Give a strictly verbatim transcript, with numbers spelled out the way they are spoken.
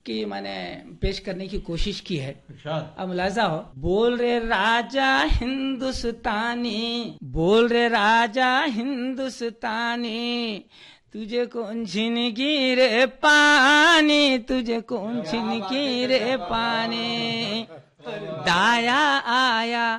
की मैंने पेश करने की कोशिश की है। अब मुलाजा हो, बोल रे राजा हिंदुस्तानी, बोल रे राजा हिंदुस्तानी, तुझे कौन छिनकी रे पानी, तुझे कौन छिनकी रे पानी, दाया आया